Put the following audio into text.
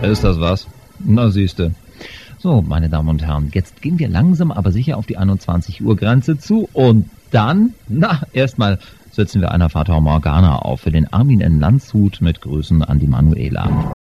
Ist das was? Na siehste. So, meine Damen und Herren, jetzt gehen wir langsam aber sicher auf die 21 Uhr Grenze zu und dann, erstmal setzen wir einer Fata Morgana auf für den Armin in Landshut mit Grüßen an die Manuela.